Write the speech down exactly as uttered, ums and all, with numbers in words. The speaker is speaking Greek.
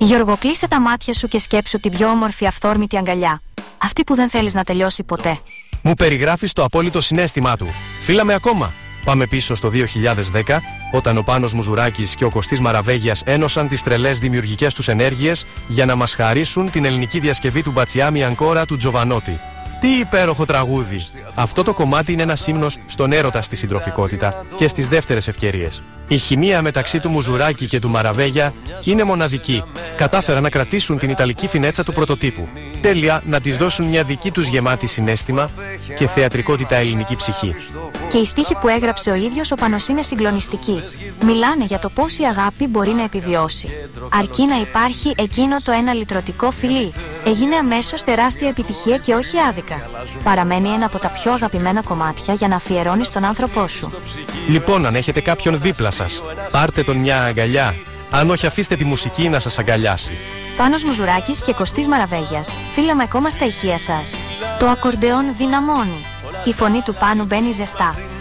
Γιώργο, κλείσε τα μάτια σου και σκέψου την πιο όμορφη αυθόρμητη αγκαλιά. Αυτή που δεν θέλεις να τελειώσει ποτέ. Μου περιγράφεις το απόλυτο συναίσθημά του. Φύλαμε ακόμα. Πάμε πίσω στο δύο χιλιάδες δέκα, όταν ο Πάνος Μουζουράκης και ο Κωστής Μαραβέγιας ένωσαν τις τρελές δημιουργικές τους ενέργειες για να μας χαρίσουν την ελληνική διασκευή του Μπατσιάμι Ανκόρα του Τζοβανότη. Τι υπέροχο τραγούδι! Αυτό το κομμάτι είναι ένας ύμνος στον έρωτα, στη συντροφικότητα και στις δεύτερες ευκαιρίες. Η χημεία μεταξύ του Μουζουράκη και του Μαραβέγια είναι μοναδική. Κατάφεραν να κρατήσουν την ιταλική φινέτσα του πρωτοτύπου. Τέλεια να της δώσουν μια δική τους γεμάτη συναίσθημα και θεατρικότητα ελληνική ψυχή. Και οι στίχοι που έγραψε ο ίδιος ο Πάνος είναι συγκλονιστικοί. Μιλάνε για το πώς η αγάπη μπορεί να επιβιώσει. Αρκεί να υπάρχει εκείνο το ένα λυτρωτικό φιλί. Έγινε αμέσως τεράστια επιτυχία και όχι άδικα. Παραμένει ένα από τα πιο αγαπημένα κομμάτια για να αφιερώνεις τον άνθρωπό σου. Λοιπόν, αν έχετε κάποιον δίπλα σας, πάρτε τον μια αγκαλιά. Αν όχι, αφήστε τη μουσική να σας αγκαλιάσει. Πάνος Μουζουράκης και Κωστής Μαραβέγιας. Φύλαμε ακόμα στα ηχεία σας. Το ακορντεόν δυναμώνει. Η φωνή του Πάνου μπαίνει ζεστά.